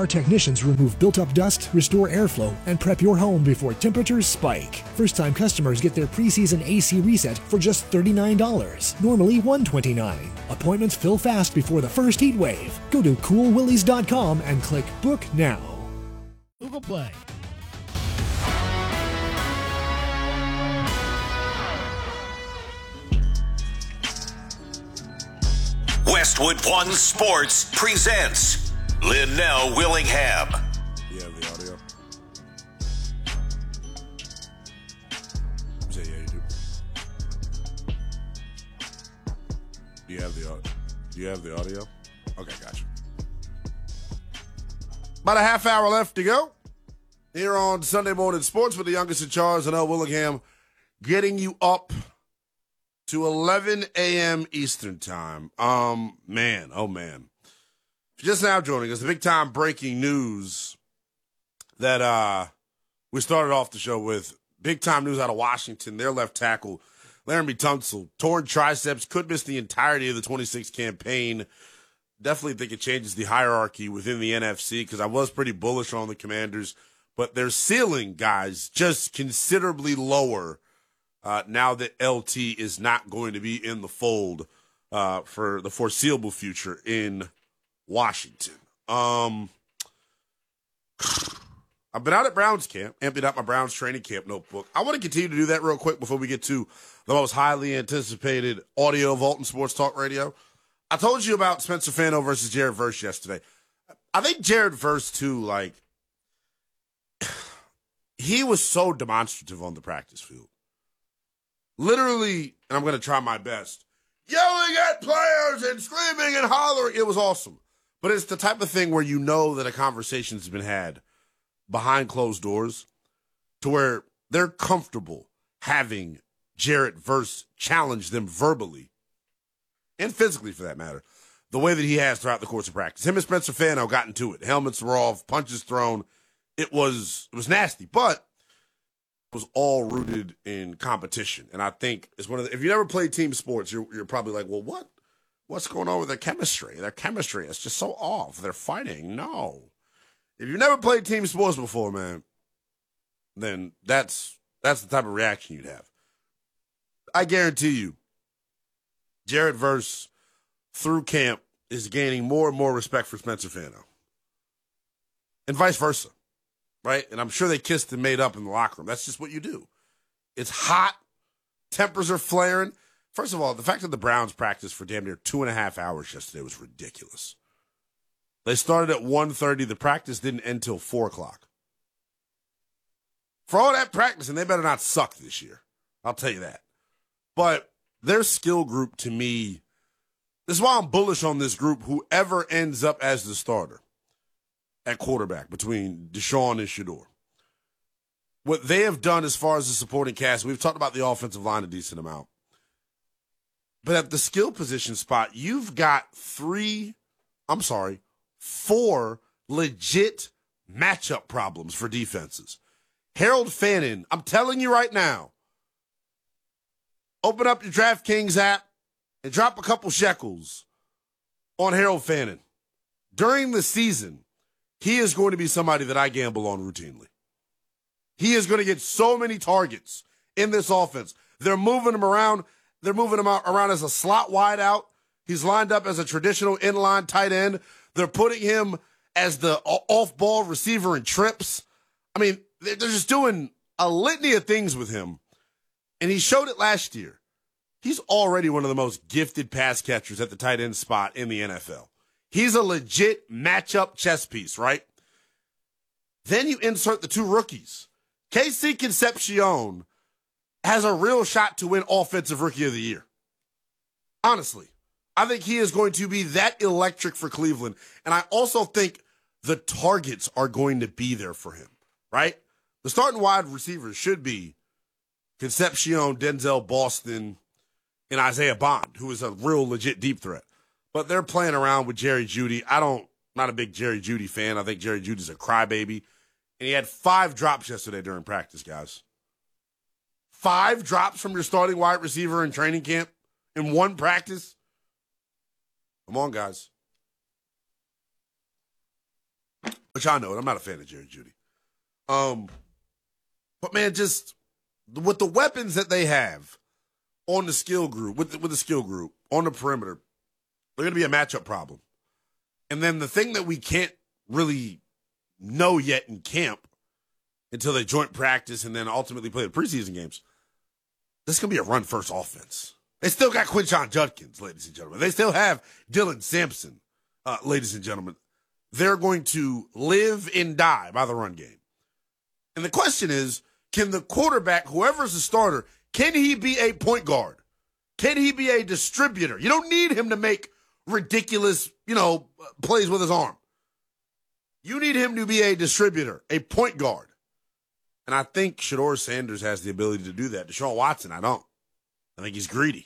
Our technicians remove built-up dust, restore airflow, and prep your home before temperatures spike. First-time customers get their preseason AC reset for just $39, normally $129. Appointments fill fast before the first heat wave. Go to coolwillies.com and click Book Now. Google Play. Westwood One Sports presents Linnell Willingham. Do you have the audio? Yeah, you do. Do you have the audio? Do you have the audio? Okay, gotcha. About a half hour left to go here on Sunday Morning Sports with the youngest in charge, Linnell Willingham, getting you up to 11 a.m. Eastern time. Man. If you're just now joining us, the big time breaking news that we started off the show with. Big time news out of Washington. Their left tackle, Laremy Tunsil, torn triceps, could miss the entirety of the 26 campaign. Definitely think it changes the hierarchy within the NFC because I was pretty bullish on the Commanders, but their ceiling, guys, just considerably lower now that LT is not going to be in the fold for the foreseeable future in Washington. I've been out at Browns camp, emptied out my Browns training camp notebook. I want to continue to do that real quick before we get to the most highly anticipated audio vault in sports talk radio. I told you about Spencer Fano versus Jared Verse yesterday. I think Jared Verse, too, like, he was so demonstrative on the practice field. Literally, and I'm going to try my best, yelling at players and screaming and hollering. It was awesome. But it's the type of thing where you know that a conversation's been had behind closed doors to where they're comfortable having Jared Verse challenge them verbally and physically, for that matter, the way that he has throughout the course of practice. Him and Spencer Fano got into it. Helmets were off, punches thrown. It was nasty, but it was all rooted in competition. And I think it's one of the, if you never played team sports, you're probably like, well, what's going on with their chemistry? Their chemistry is just so off. They're fighting. No. If you've never played team sports before, man, then that's the type of reaction you'd have. I guarantee you, Jared Verse, through camp, is gaining more and more respect for Spencer Fano. And vice versa, right? And I'm sure they kissed and made up in the locker room. That's just what you do. It's hot. Tempers are flaring. First of all, the fact that the Browns practiced for damn near 2.5 hours yesterday was ridiculous. They started at 1:30. The practice didn't end till 4 o'clock. For all that practicing, they better not suck this year. I'll tell you that. But their skill group, to me, this is why I'm bullish on this group, whoever ends up as the starter at quarterback between Deshaun and Shedeur. What they have done as far as the supporting cast, we've talked about the offensive line a decent amount. But at the skill position spot, you've got 4 legit matchup problems for defenses. Harold Fannin, I'm telling you right now, open up your DraftKings app and drop a couple shekels on Harold Fannin. During the season, he is going to be somebody that I gamble on routinely. He is going to get so many targets in this offense. They're moving him around. They're moving him around as a slot wide out. He's lined up as a traditional inline tight end. They're putting him as the off-ball receiver in trips. I mean, they're just doing a litany of things with him. And he showed it last year. He's already one of the most gifted pass catchers at the tight end spot in the NFL. He's a legit matchup chess piece, right? Then you insert the 2 rookies. KC Concepcion has a real shot to win Offensive Rookie of the Year. Honestly, I think he is going to be that electric for Cleveland. And I also think the targets are going to be there for him, right? The starting wide receivers should be Concepcion, Denzel Boston, and Isaiah Bond, who is a real legit deep threat. But they're playing around with Jerry Jeudy. Not a big Jerry Jeudy fan. I think Jerry Jeudy's a crybaby. And he had 5 drops yesterday during practice, guys. 5 drops from your starting wide receiver in training camp in one practice? Come on, guys. But which I know it. I'm not a fan of Jerry Jeudy. But man, just with the weapons that they have on the skill group, with the skill group on the perimeter, they're going to be a matchup problem. And then the thing that we can't really know yet in camp until they joint practice and then ultimately play the preseason games, this is going to be a run-first offense. They still got Quinshon Judkins, ladies and gentlemen. They still have Dylan Sampson, ladies and gentlemen. They're going to live and die by the run game. And the question is, can the quarterback, whoever's the starter, can he be a point guard? Can he be a distributor? You don't need him to make ridiculous, plays with his arm. You need him to be a distributor, a point guard. And I think Shedeur Sanders has the ability to do that. Deshaun Watson, I don't. I think he's greedy.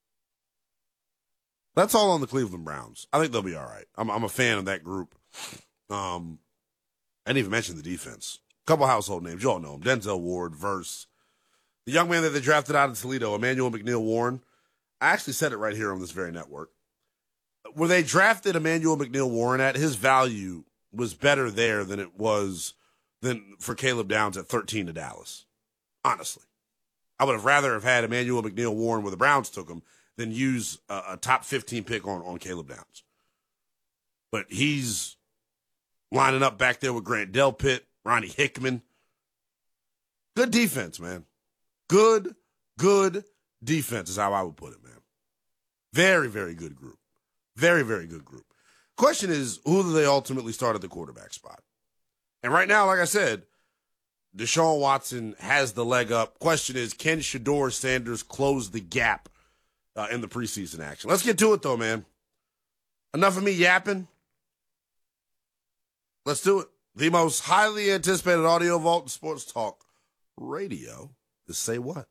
That's all on the Cleveland Browns. I think they'll be all right. I'm a fan of that group. I didn't even mention the defense. A couple household names. You all know them. Denzel Ward, Verse. The young man that they drafted out of Toledo, Emmanuel McNeil-Warren. I actually said it right here on this very network. Where they drafted Emmanuel McNeil-Warren at, his value was better there than it was for Caleb Downs at 13 to Dallas. Honestly. I would have rather have had Emmanuel McNeil-Warren where the Browns took him than use a top 15 pick on Caleb Downs. But he's lining up back there with Grant Delpit, Ronnie Hickman. Good defense, man. Good defense is how I would put it, man. Very, very good group. Very, very good group. Question is, who do they ultimately start at the quarterback spot? And right now, like I said, Deshaun Watson has the leg up. Question is, can Shedeur Sanders close the gap in the preseason action? Let's get to it, though, man. Enough of me yapping. Let's do it. The most highly anticipated audio vault in sports talk radio is Say What?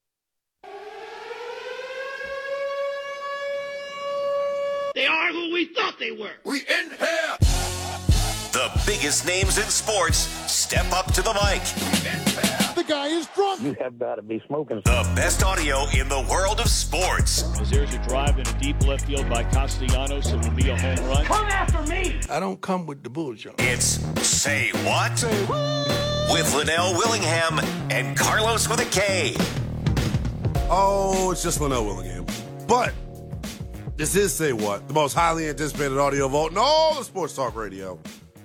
They are who we thought they were. We in here. The biggest names in sports step up to the mic. The guy is drunk. You have got to be smoking. The best audio in the world of sports. As there's a drive in a deep left field by Castellanos, it will be a home run. Come after me. I don't come with the bullshit. It's Say What? With Linnell Willingham and Carlos with a K. Oh, it's just Linnell Willingham. But this is Say What? The most highly anticipated audio vault in all of sports talk radio.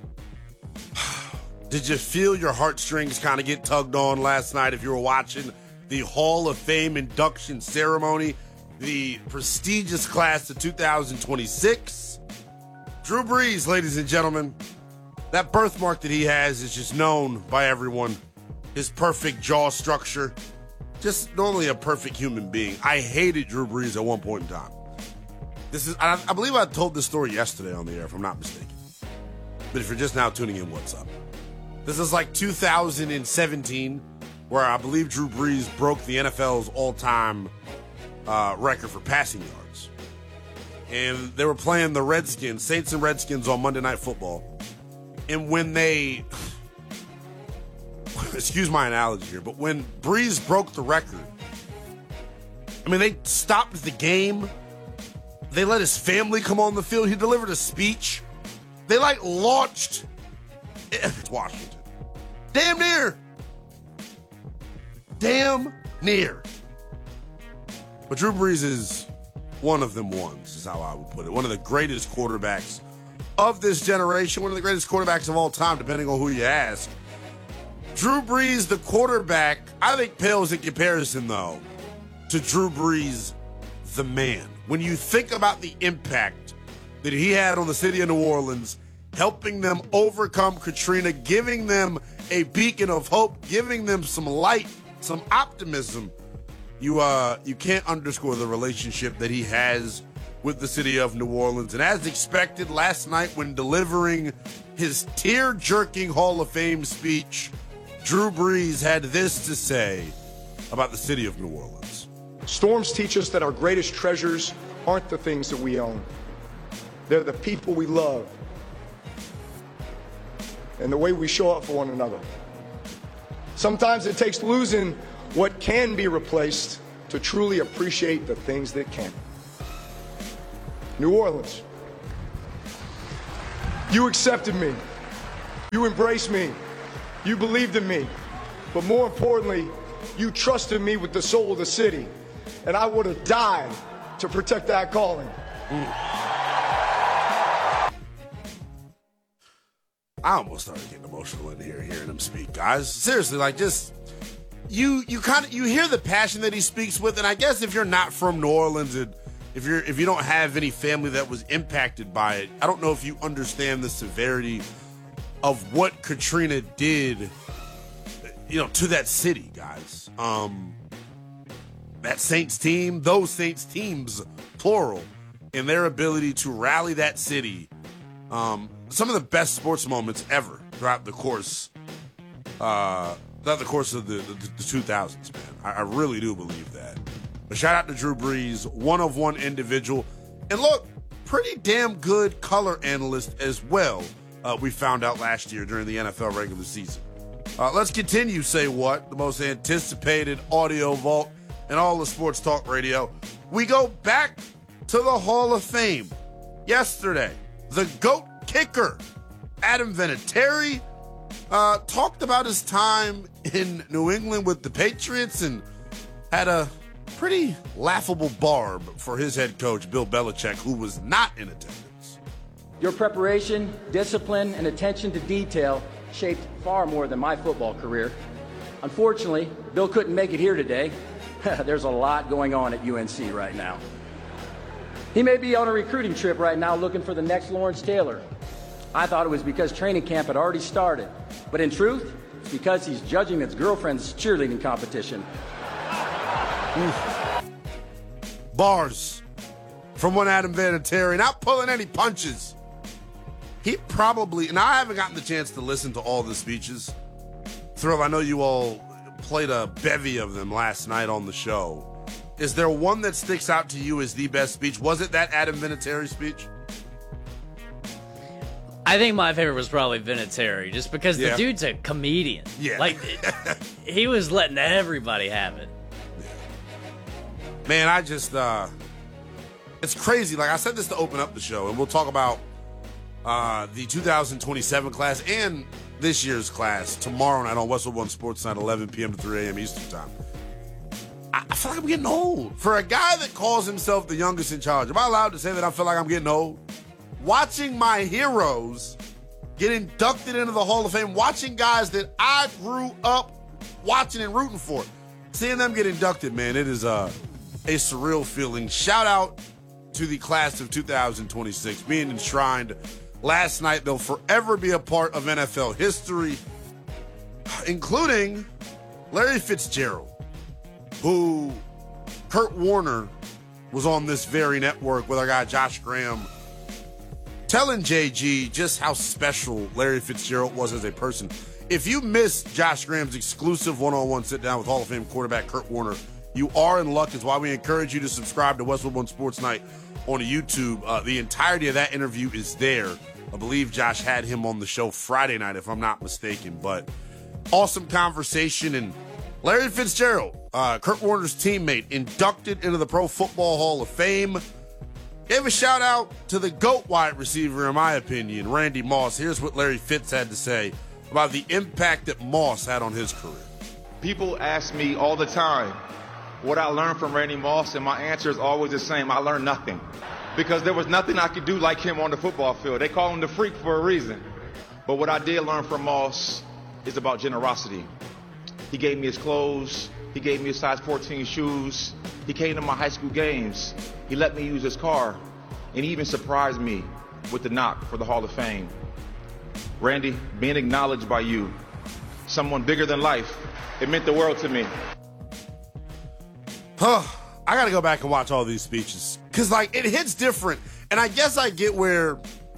Did you feel your heartstrings kind of get tugged on last night if you were watching the Hall of Fame induction ceremony, the prestigious class of 2026? Drew Brees, ladies and gentlemen, that birthmark that he has is just known by everyone. His perfect jaw structure, just normally a perfect human being. I hated Drew Brees at one point in time. I believe I told this story yesterday on the air, if I'm not mistaken. But if you're just now tuning in, what's up? This is like 2017, where I believe Drew Brees broke the NFL's all-time record for passing yards. And they were playing the Redskins, Saints and Redskins, on Monday Night Football. And when they, excuse my analogy here, but when Brees broke the record, I mean, they stopped the game. They let his family come on the field. He delivered a speech. They launched Washington. Damn near. But Drew Brees is one of them ones, is how I would put it. One of the greatest quarterbacks of this generation, one of the greatest quarterbacks of all time, depending on who you ask. Drew Brees, the quarterback, I think pales in comparison, though, to Drew Brees, the man. When you think about the impact that he had on the city of New Orleans, helping them overcome Katrina, giving them a beacon of hope, giving them some light, some optimism, you can't underscore the relationship that he has with the city of New Orleans. And as expected, last night when delivering his tear-jerking Hall of Fame speech, Drew Brees had this to say about the city of New Orleans. Storms teach us that our greatest treasures aren't the things that we own. They're the people we love and the way we show up for one another. Sometimes it takes losing what can be replaced to truly appreciate the things that can. New Orleans, you accepted me. You embraced me. You believed in me. But more importantly, you trusted me with the soul of the city. And I would have died to protect that calling. I almost started getting emotional in here hearing him speak, guys. Seriously, like, just you hear the passion that he speaks with, and I guess if you're not from New Orleans and if you don't have any family that was impacted by it, I don't know if you understand the severity of what Katrina did, to that city, guys. That Saints team, those Saints teams, plural, and their ability to rally that city. Some of the best sports moments ever throughout the course of the 2000s, man. I really do believe that. But shout out to Drew Brees, one of one individual. And look, pretty damn good color analyst as well, we found out last year during the NFL regular season. Let's continue, Say What, the most anticipated audio vault in all of sports talk radio. We go back to the Hall of Fame. Yesterday, the GOAT kicker, Adam Vinatieri, talked about his time in New England with the Patriots and had a pretty laughable barb for his head coach, Bill Belichick, who was not in attendance. Your preparation, discipline, and attention to detail shaped far more than my football career. Unfortunately, Bill couldn't make it here today. There's a lot going on at UNC right now. He may be on a recruiting trip right now looking for the next Lawrence Taylor. I thought it was because training camp had already started. But in truth, it's because he's judging his girlfriend's cheerleading competition. Bars from one Adam Vinatieri, not pulling any punches. He probably, and I haven't gotten the chance to listen to all the speeches. Thrill, I know you all played a bevy of them last night on the show. Is there one that sticks out to you as the best speech? Was it that Adam Vinatieri speech? I think my favorite was probably Vinatieri, just because the dude's a comedian. Yeah. Like, he was letting everybody have it. Man, I just, it's crazy. Like, I said this to open up the show, and we'll talk about the 2027 class and this year's class tomorrow night on Westwood One Sports Night, 11 p.m. to 3 a.m. Eastern Time. I feel like I'm getting old. For a guy that calls himself the youngest in charge, am I allowed to say that I feel like I'm getting old? Watching my heroes get inducted into the Hall of Fame, watching guys that I grew up watching and rooting for, seeing them get inducted, man, it is a surreal feeling. Shout out to the class of 2026 being enshrined last night. They'll forever be a part of NFL history, including Larry Fitzgerald, who Kurt Warner was on this very network with our guy Josh Graham telling JG just how special Larry Fitzgerald was as a person. If you missed Josh Graham's exclusive one-on-one sit-down with Hall of Fame quarterback Kurt Warner, you are in luck. Is why we encourage you to subscribe to Westwood One Sports Night on YouTube. The entirety of that interview is there. I believe Josh had him on the show Friday night, if I'm not mistaken. But awesome conversation. And Larry Fitzgerald, Kurt Warner's teammate, inducted into the Pro Football Hall of Fame. Gave a shout out to the GOAT wide receiver, in my opinion, Randy Moss. Here's what Larry Fitz had to say about the impact that Moss had on his career. People ask me all the time what I learned from Randy Moss, and my answer is always the same. I learned nothing. Because there was nothing I could do like him on the football field. They call him the freak for a reason. But what I did learn from Moss is about generosity. He gave me his clothes. He gave me his size 14 shoes. He came to my high school games. He let me use his car. And he even surprised me with the knock for the Hall of Fame. Randy, being acknowledged by you, someone bigger than life, it meant the world to me. I got to go back and watch all these speeches because, like, it hits different. And I guess I get where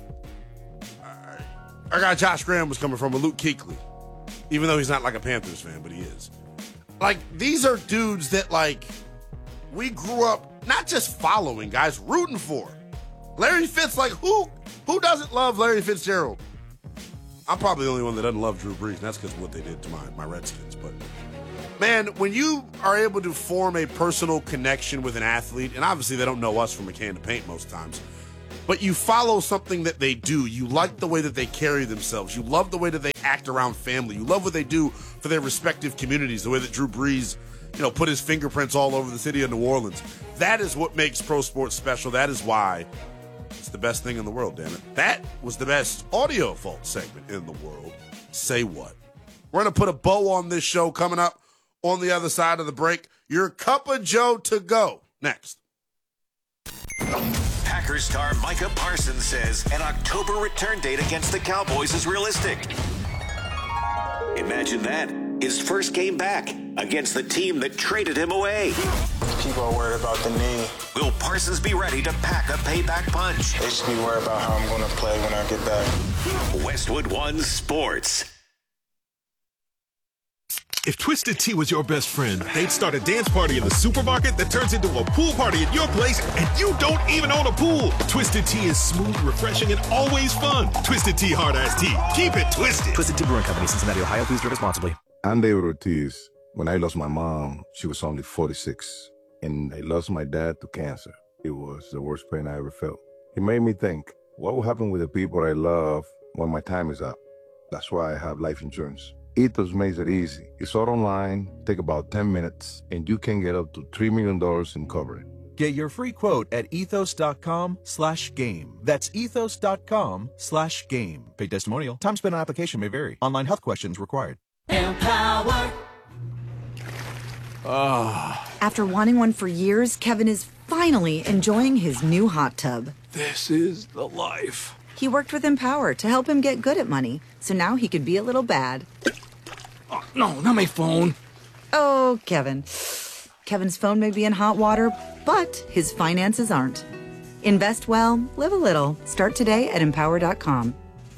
our guy Josh Graham was coming from with Luke Kuechly, even though he's not like a Panthers fan, but he is. Like, these are dudes that, like, we grew up not just following, guys, rooting for. Larry Fitz, like, who doesn't love Larry Fitzgerald? I'm probably the only one that doesn't love Drew Brees, and that's because of what they did to my Redskins. But, man, when you are able to form a personal connection with an athlete, and obviously they don't know us from a can of paint most times, but you follow something that they do. You like the way that they carry themselves. You love the way that they act around family. You love what they do for their respective communities, the way that Drew Brees, put his fingerprints all over the city of New Orleans. That is what makes pro sports special. That is why it's the best thing in the world, damn it. That was the best audio vault segment in the world. Say what? We're going to put a bow on this show coming up on the other side of the break. Your Cup of Joe to go next. Packers star Micah Parsons says an October return date against the Cowboys is realistic. Imagine that. His first game back against the team that traded him away. People are worried about the knee. Will Parsons be ready to pack a payback punch? They should be worried about how I'm going to play when I get back. Westwood One Sports. If Twisted Tea was your best friend, they'd start a dance party in the supermarket that turns into a pool party at your place, and you don't even own a pool. Twisted Tea is smooth, refreshing, and always fun. Twisted Tea Hard Iced Tea. Keep it twisted. Twisted Tea Brewing Company, Cincinnati, Ohio. Please drink responsibly. I'm David Ortiz. When I lost my mom, she was only 46, and I lost my dad to cancer. It was the worst pain I ever felt. It made me think, what will happen with the people I love when my time is up? That's why I have life insurance. Ethos makes it easy. It's all online, take about 10 minutes, and you can get up to $3 million in coverage. Get your free quote at ethos.com/game. That's ethos.com/game. Paid testimonial. Time spent on application may vary. Online health questions required. Empower. After wanting one for years, Kevin is finally enjoying his new hot tub. This is the life. He worked with Empower to help him get good at money, so now he could be a little bad. Oh, no, not my phone. Oh, Kevin. Kevin's phone may be in hot water, but his finances aren't. Invest well, live a little. Start today at Empower.com.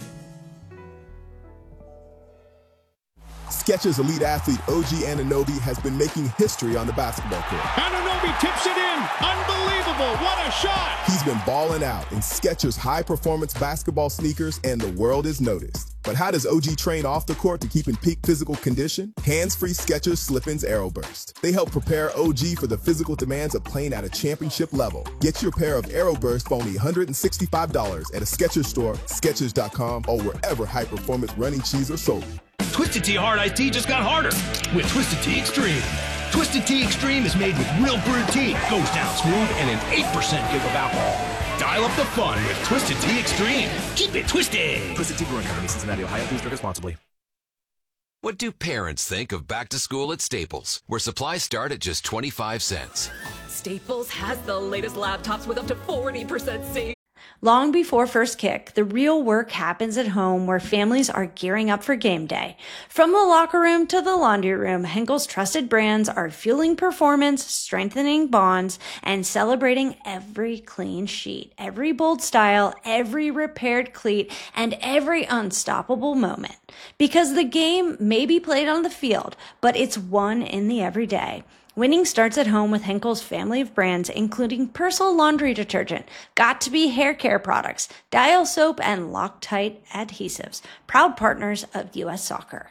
Skechers elite athlete OG Anunoby has been making history on the basketball court. Anunoby tips it in. Unbelievable. What a shot. He's been balling out in Skechers high-performance basketball sneakers, and the world is noticed. But how does OG train off the court to keep in peak physical condition? Hands-free Skechers Slip-ins AeroBurst. They help prepare OG for the physical demands of playing at a championship level. Get your pair of AeroBurst for only $165 at a Skechers store, Skechers.com, or wherever high-performance running shoes are sold. Twisted Tea Hard Iced Tea just got harder with Twisted Tea Extreme. Twisted Tea Extreme is made with real brewed tea, goes down smooth, and an 8% give of alcohol. Dial up the fun with Twisted Tea Extreme. Keep it twisted. Twisted Tea Brewing Company, Cincinnati, Ohio. Please drink responsibly. What do parents think of back to school at Staples, where supplies start at just 25 cents? Staples has the latest laptops with up to 40% savings. Long before first kick, the real work happens at home where families are gearing up for game day. From the locker room to the laundry room, Henkel's trusted brands are fueling performance, strengthening bonds, and celebrating every clean sheet, every bold style, every repaired cleat, and every unstoppable moment. Because the game may be played on the field, but it's won in the everyday. Winning starts at home with Henkel's family of brands, including Persil laundry detergent, Got2b hair care products, Dial soap, and Loctite adhesives. Proud partners of U.S. Soccer.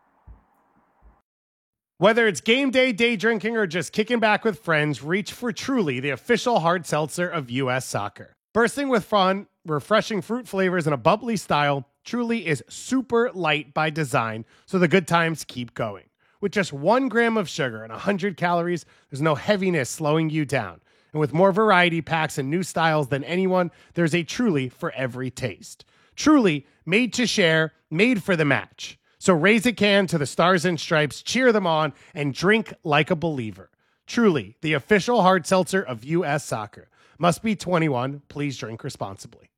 Whether it's game day, day drinking, or just kicking back with friends, reach for Truly, the official hard seltzer of U.S. Soccer. Bursting with fun, refreshing fruit flavors, and a bubbly style, Truly is super light by design, so the good times keep going. With just 1 gram of sugar and 100 calories, there's no heaviness slowing you down. And with more variety packs and new styles than anyone, there's a Truly for every taste. Truly, made to share, made for the match. So raise a can to the Stars and Stripes, cheer them on, and drink like a believer. Truly, the official hard seltzer of U.S. Soccer. Must be 21. Please drink responsibly.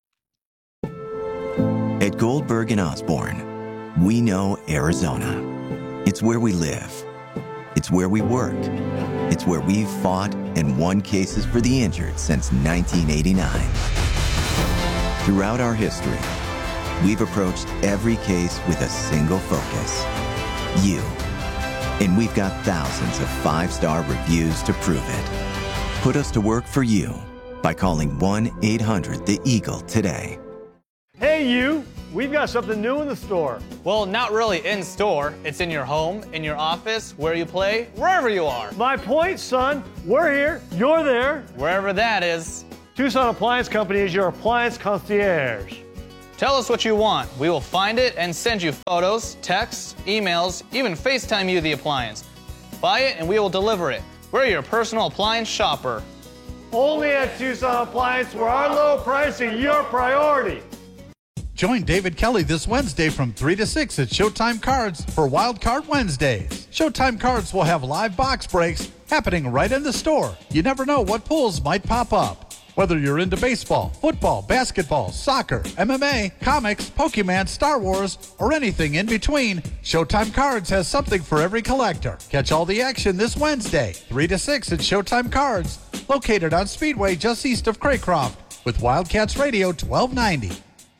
At Goldberg & Osborne, we know Arizona. It's where we live. It's where we work. It's where we've fought and won cases for the injured since 1989. Throughout our history, we've approached every case with a single focus: you. And we've got thousands of 5-star reviews to prove it. Put us to work for you by calling 1-800-THE-EAGLE today. Hey, you! We've got something new in the store. Well, not really in store. It's in your home, in your office, where you play, wherever you are. My point, son. We're here. You're there. Wherever that is. Tucson Appliance Company is your appliance concierge. Tell us what you want. We will find it and send you photos, texts, emails, even FaceTime you the appliance. Buy it and we will deliver it. We're your personal appliance shopper. Only at Tucson Appliance, where our low price is your priority. Join David Kelly this Wednesday from 3 to 6 at Showtime Cards for Wild Card Wednesdays. Showtime Cards will have live box breaks happening right in the store. You never know what pulls might pop up. Whether you're into baseball, football, basketball, soccer, MMA, comics, Pokemon, Star Wars, or anything in between, Showtime Cards has something for every collector. Catch all the action this Wednesday, 3 to 6 at Showtime Cards, located on Speedway just east of Craycroft, with Wildcats Radio 1290.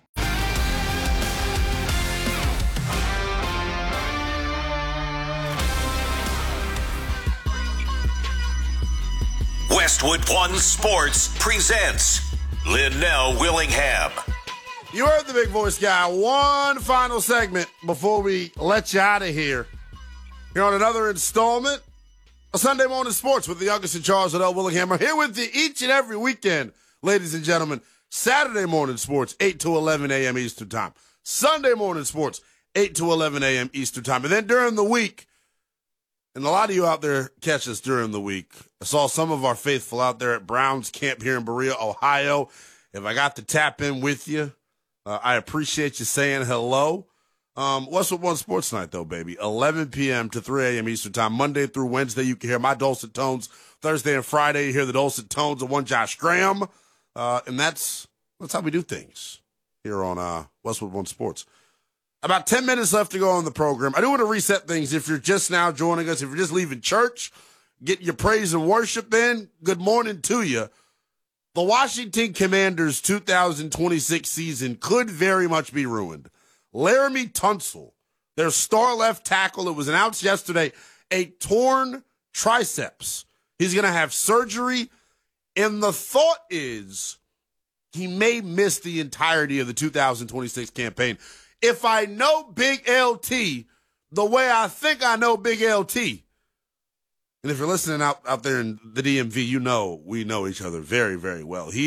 Westwood One Sports presents Linnell Willingham. You heard the big voice guy. One final segment before we let you out of here. Here on another installment of Sunday Morning Sports with the youngest in charge, Linnell Willingham. I'm here with you each and every weekend, ladies and gentlemen. Saturday Morning Sports, 8 to 11 a.m. Eastern Time. Sunday Morning Sports, 8 to 11 a.m. Eastern Time. And then during the week, and a lot of you out there catch us during the week. I saw some of our faithful out there at Brown's Camp here in Berea, Ohio. If I got to tap in with you, I appreciate you saying hello. Westwood One Sports Night, though, baby. 11 p.m. to 3 a.m. Eastern Time. Monday through Wednesday, you can hear my dulcet tones. Thursday and Friday, you hear the dulcet tones of one Josh Graham. And that's how we do things here on Westwood One Sports. About 10 minutes left to go on the program. I do want to reset things. If you're just now joining us, if you're just leaving church, getting your praise and worship in, good morning to you. The Washington Commanders 2026 season could very much be ruined. Laramie Tunsil, their star left tackle, it was announced yesterday, a torn triceps. He's going to have surgery, and the thought is he may miss the entirety of the 2026 campaign. If I know Big LT the way I think I know Big LT, and if you're listening out there in the DMV, you know we know each other very, very well. He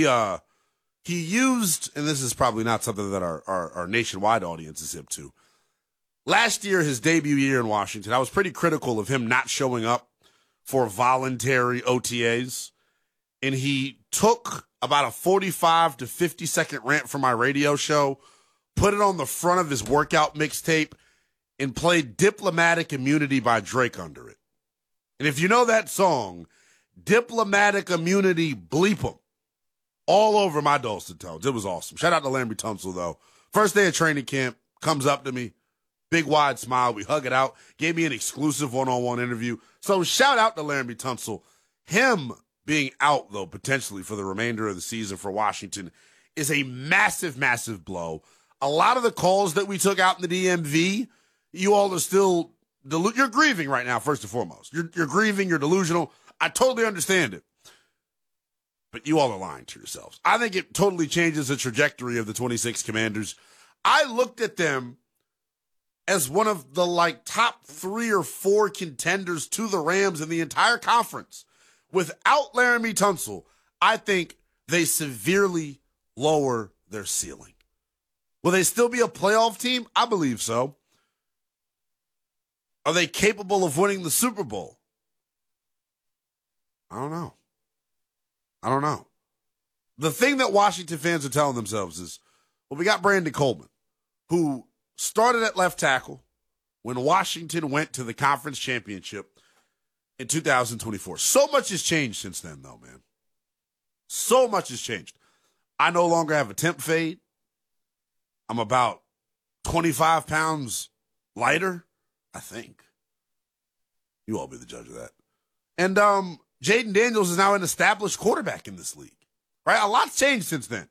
used, and this is probably not something that our nationwide audience is hip to. Last year, his debut year in Washington, I was pretty critical of him not showing up for voluntary OTAs, and he took about a 45 to 50-second rant from my radio show, put it on the front of his workout mixtape, and played Diplomatic Immunity by Drake under it. And if you know that song, Diplomatic Immunity, bleep 'em, all over my dulcet tones. It was awesome. Shout out to Laramie Tunsil, though. First day of training camp, comes up to me, big wide smile. We hug it out. Gave me an exclusive one-on-one interview. So shout out to Laramie Tunsil. Him being out, though, potentially for the remainder of the season for Washington is a massive, massive blow. A lot of the calls that we took out in the DMV, you all are still, you're grieving right now, first and foremost. You're grieving, you're delusional. I totally understand it. But you all are lying to yourselves. I think it totally changes the trajectory of the 26 Commanders. I looked at them as one of the top 3 or 4 contenders to the Rams in the entire conference. Without Laramie Tunsil, I think they severely lower their ceiling. Will they still be a playoff team? I believe so. Are they capable of winning the Super Bowl? I don't know. The thing that Washington fans are telling themselves is, well, we got Brandon Coleman, who started at left tackle when Washington went to the conference championship in 2024. So much has changed since then, though, man. So much has changed. I no longer have a temp fade. I'm about 25 pounds lighter, I think. You all be the judge of that. And Jaden Daniels is now an established quarterback in this league. Right? A lot's changed since then.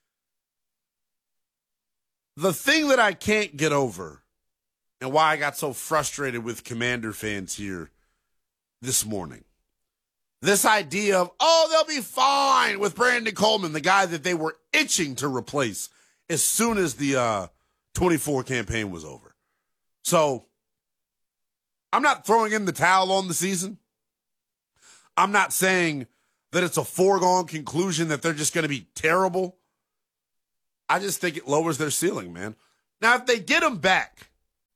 The thing that I can't get over and why I got so frustrated with Commander fans here this morning, this idea of, they'll be fine with Brandon Coleman, the guy that they were itching to replace as soon as the 24 campaign was over. So I'm not throwing in the towel on the season. I'm not saying that it's a foregone conclusion that they're just going to be terrible. I just think it lowers their ceiling, man. Now, if they get him back,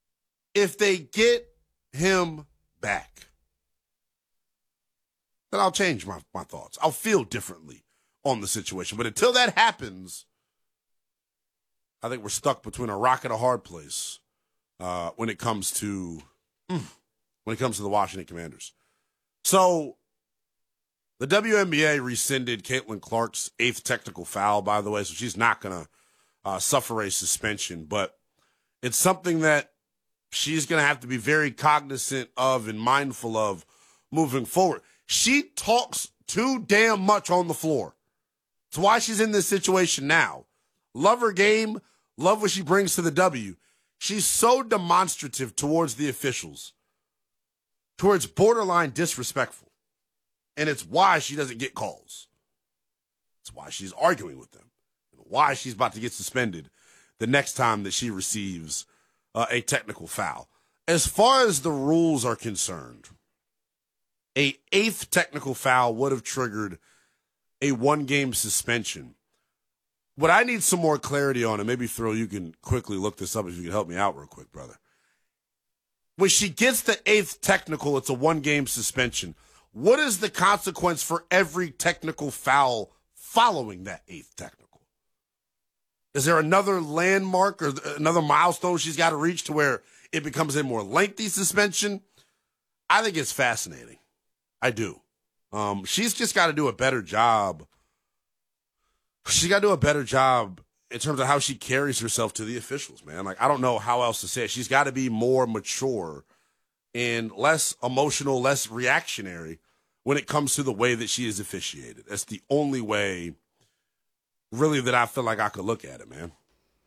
then I'll change my thoughts. I'll feel differently on the situation. But until that happens, I think we're stuck between a rock and a hard place when it comes to the Washington Commanders. So the WNBA rescinded Caitlin Clark's 8th technical foul, by the way, so she's not going to suffer a suspension. But it's something that she's going to have to be very cognizant of and mindful of moving forward. She talks too damn much on the floor. It's why she's in this situation now. Love her game, love what she brings to the W. She's so demonstrative towards the officials, towards borderline disrespectful. And it's why she doesn't get calls. It's why she's arguing with them. And why she's about to get suspended the next time that she receives a technical foul. As far as the rules are concerned, a 8th technical foul would have triggered a 1-game suspension. What I need some more clarity on, and maybe Thrill, you can quickly look this up if you can help me out real quick, brother. When she gets the 8th technical, it's a 1-game suspension. What is the consequence for every technical foul following that 8th technical? Is there another landmark or another milestone she's got to reach to where it becomes a more lengthy suspension? I think it's fascinating. I do. She's just got to do a better job. She's got to do a better job in terms of how she carries herself to the officials, man. Like, I don't know how else to say it. She's got to be more mature and less emotional, less reactionary when it comes to the way that she is officiated. That's the only way, really, that I feel like I could look at it, man.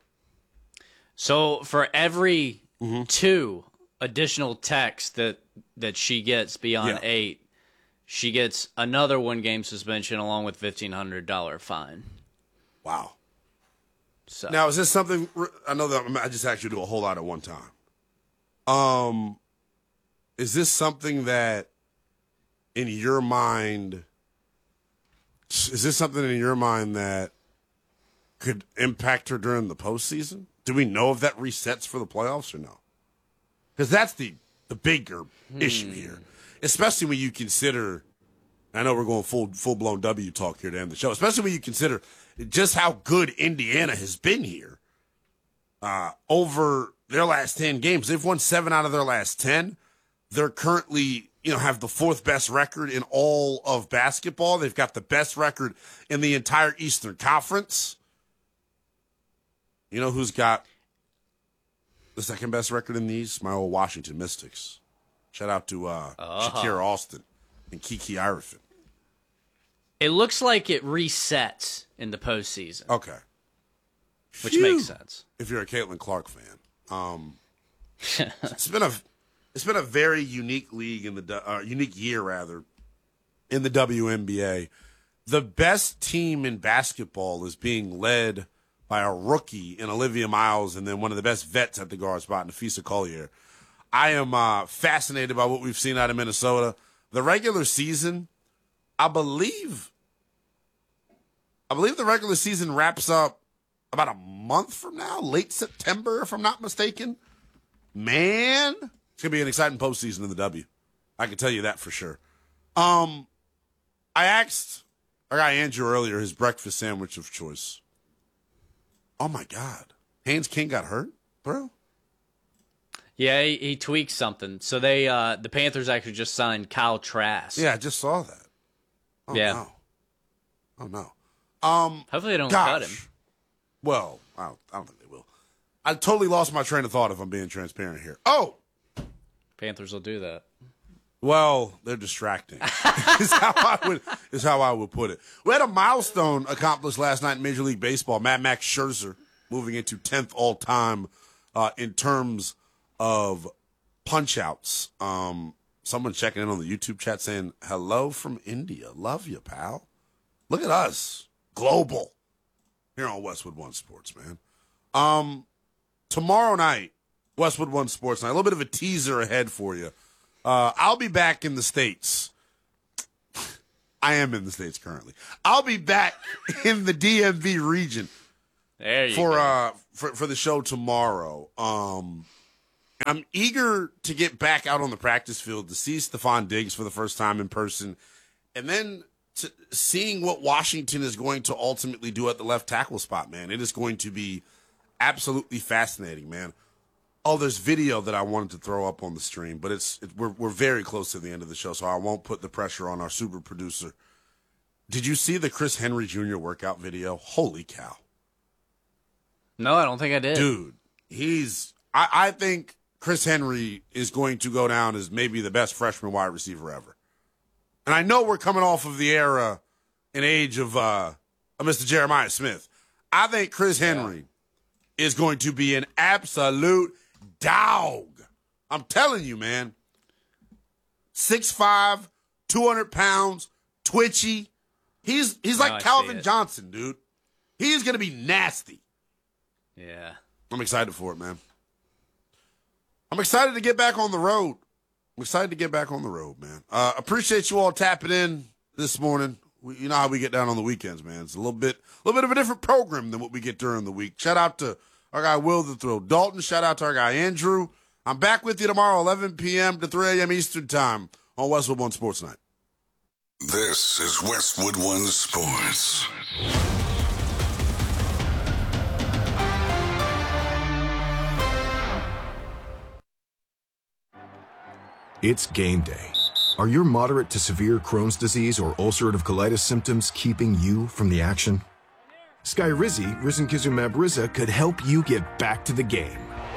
So for every 2 additional techs that she gets beyond 8, she gets another 1-game suspension along with $1,500 fine. Wow. So now, is this something? I know that I just asked you to do a whole lot at one time. Is this something that, in your mind, that could impact her during the postseason? Do we know if that resets for the playoffs or no? Because that's the bigger issue here, especially when you consider. I know we're going full blown W talk here to end the show, especially when you consider just how good Indiana has been here over their last 10 games. They've won 7 out of their last 10. They're currently, have the 4th best record in all of basketball. They've got the best record in the entire Eastern Conference. You know who's got the 2nd best record in the East? My old Washington Mystics. Shout out to Shakira Austin and Kiki Irefin. It looks like it resets in the postseason. Okay. Which makes sense. If you're a Caitlin Clark fan. It's been a very unique league in the unique year rather in the WNBA. The best team in basketball is being led by a rookie in Olivia Miles and then one of the best vets at the guard spot, Nafisa Collier. I am fascinated by what we've seen out of Minnesota. The regular season, I believe the regular season wraps up about a month from now, late September, if I'm not mistaken. Man, it's going to be an exciting postseason in the W. I can tell you that for sure. I asked our guy Andrew earlier his breakfast sandwich of choice. Oh, my God. Haynes King got hurt, bro? Yeah, he tweaked something. So they the Panthers actually just signed Kyle Trask. Yeah, I just saw that. Oh, yeah. No. Oh, no. Hopefully they don't cut him. Well, I don't think they will. I totally lost my train of thought if I'm being transparent here. Oh! Panthers will do that. Well, they're distracting. is how I would put it. We had a milestone accomplished last night in Major League Baseball. Max Scherzer moving into 10th all-time in terms of punch-outs. Someone checking in on the YouTube chat saying, hello from India. Love you, pal. Look at us. Global. Here on Westwood One Sports, man. Tomorrow night, Westwood One Sports Night. A little bit of a teaser ahead for you. I'll be back in the States. I am in the States currently. I'll be back in the DMV region for the show tomorrow. And I'm eager to get back out on the practice field to see Stephon Diggs for the first time in person, and then seeing what Washington is going to ultimately do at the left tackle spot, man. It is going to be absolutely fascinating, man. Oh, there's video that I wanted to throw up on the stream, but we're very close to the end of the show, so I won't put the pressure on our super producer. Did you see the Chris Henry Jr. workout video? Holy cow. No, I don't think I did. Dude, I think Chris Henry is going to go down as maybe the best freshman wide receiver ever. And I know we're coming off of the era and age of Mr. Jeremiah Smith. I think Chris Henry is going to be an absolute dog. I'm telling you, man. 6'5", 200 pounds, twitchy. He's like Calvin Johnson, dude. He's going to be nasty. Yeah. I'm excited for it, man. I'm excited to get back on the road. Man. Appreciate you all tapping in this morning. You know how we get down on the weekends, man. It's a little bit of a different program than what we get during the week. Shout out to our guy Will the Thrill Dalton. Shout out to our guy Andrew. I'm back with you tomorrow, 11 p.m. to 3 a.m. Eastern Time on Westwood One Sports Night. This is Westwood One Sports. It's game day. Are your moderate to severe Crohn's disease or ulcerative colitis symptoms keeping you from the action? Skyrizi, risankizumab Riza, could help you get back to the game.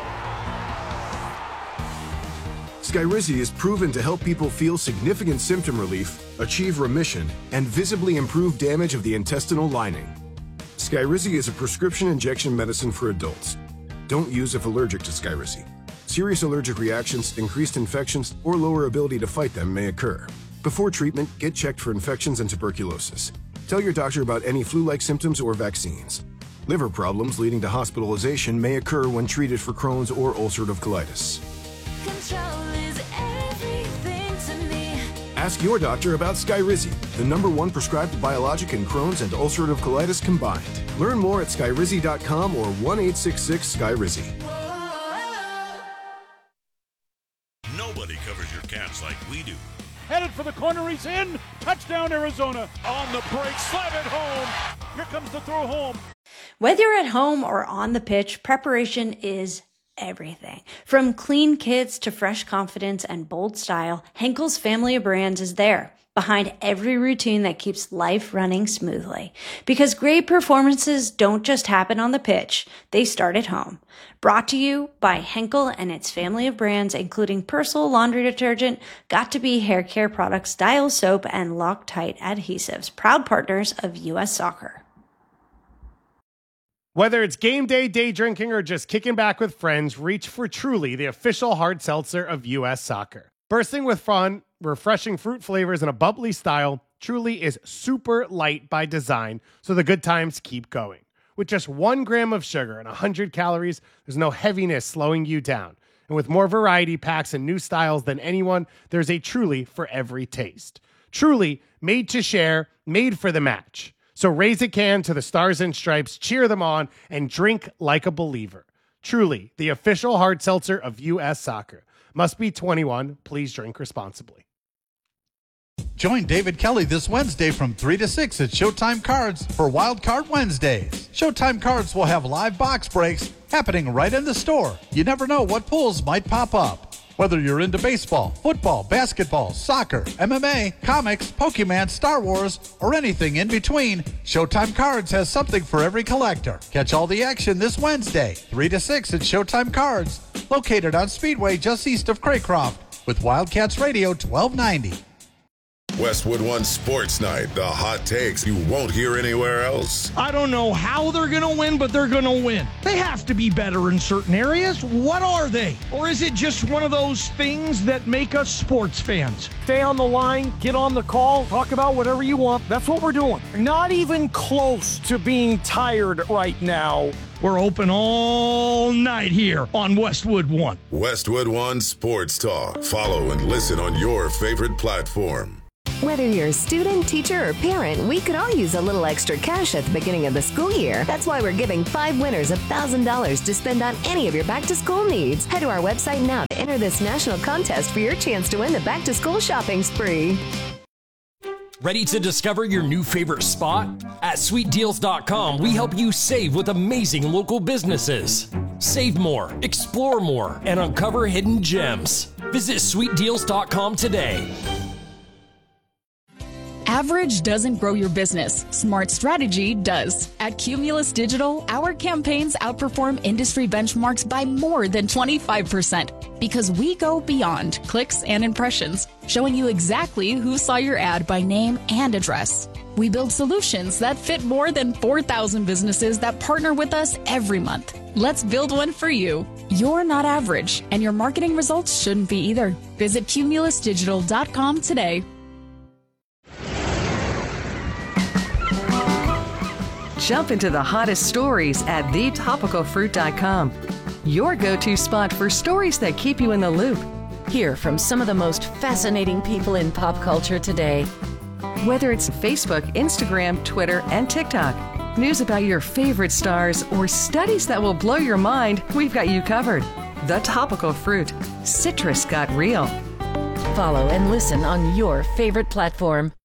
Skyrizi is proven to help people feel significant symptom relief, achieve remission, and visibly improve damage of the intestinal lining. Skyrizi is a prescription injection medicine for adults. Don't use if allergic to Skyrizi. Serious allergic reactions, increased infections, or lower ability to fight them may occur. Before treatment, get checked for infections and tuberculosis. Tell your doctor about any flu-like symptoms or vaccines. Liver problems leading to hospitalization may occur when treated for Crohn's or ulcerative colitis. Control is everything to me. Ask your doctor about Skyrizi, the #1 prescribed biologic in Crohn's and ulcerative colitis combined. Learn more at skyrizi.com or 1-866-SKYRIZI. Nobody covers your cats like we do. Headed for the corner, he's in. Touchdown, Arizona. On the break, slam it home. Here comes the throw home. Whether you're at home or on the pitch, preparation is everything. From clean kits to fresh confidence and bold style, Henkel's family of brands is there, behind every routine that keeps life running smoothly. Because great performances don't just happen on the pitch, they start at home. Brought to you by Henkel and its family of brands, including Persil laundry detergent, Got2b hair care products, Dial soap, and Loctite adhesives, proud partners of U.S. Soccer. Whether it's game day, day drinking, or just kicking back with friends, reach for Truly, the official hard seltzer of U.S. Soccer. Bursting with fun, refreshing fruit flavors, and a bubbly style, Truly is super light by design, so the good times keep going. With just 1 gram of sugar and 100 calories, there's no heaviness slowing you down. And with more variety packs and new styles than anyone, there's a Truly for every taste. Truly, made to share, made for the match. So raise a can to the Stars and Stripes, cheer them on, and drink like a believer. Truly, the official hard seltzer of U.S. Soccer. Must be 21. Please drink responsibly. Join David Kelly this Wednesday from 3 to 6 at Showtime Cards for Wild Card Wednesdays. Showtime Cards will have live box breaks happening right in the store. You never know what pulls might pop up. Whether you're into baseball, football, basketball, soccer, MMA, comics, Pokemon, Star Wars, or anything in between, Showtime Cards has something for every collector. Catch all the action this Wednesday, 3 to 6 at Showtime Cards, located on Speedway just east of Craycroft, with Wildcats Radio 1290. Westwood One Sports Night, the hot takes you won't hear anywhere else. I don't know how they're going to win, but they're going to win. They have to be better in certain areas. What are they? Or is it just one of those things that make us sports fans? Stay on the line, get on the call, talk about whatever you want. That's what we're doing. Not even close to being tired right now. We're open all night here on Westwood One. Westwood One Sports Talk. Follow and listen on your favorite platform. Whether you're a student, teacher, or parent, we could all use a little extra cash at the beginning of the school year. That's why we're giving 5 winners $1,000 to spend on any of your back-to-school needs. Head to our website now to enter this national contest for your chance to win the back-to-school shopping spree. Ready to discover your new favorite spot? At SweetDeals.com, we help you save with amazing local businesses. Save more, explore more, and uncover hidden gems. Visit SweetDeals.com today. Average doesn't grow your business. Smart strategy does. At Cumulus Digital, our campaigns outperform industry benchmarks by more than 25% because we go beyond clicks and impressions, showing you exactly who saw your ad by name and address. We build solutions that fit more than 4,000 businesses that partner with us every month. Let's build one for you. You're not average, and your marketing results shouldn't be either. Visit cumulusdigital.com today. Jump into the hottest stories at thetopicalfruit.com. Your go-to spot for stories that keep you in the loop. Hear from some of the most fascinating people in pop culture today. Whether it's Facebook, Instagram, Twitter, and TikTok, news about your favorite stars, or studies that will blow your mind, we've got you covered. The Topical Fruit. Citrus got real. Follow and listen on your favorite platform.